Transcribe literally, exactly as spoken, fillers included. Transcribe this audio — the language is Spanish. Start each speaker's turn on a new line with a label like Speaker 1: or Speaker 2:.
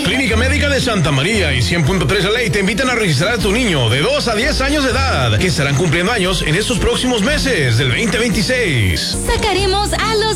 Speaker 1: Clínica Médica de Santa María y cien punto tres Ley te invitan a registrar a tu niño de dos a diez años de edad, que estarán cumpliendo años en estos próximos meses del veinte veintiséis.
Speaker 2: Sacaremos a los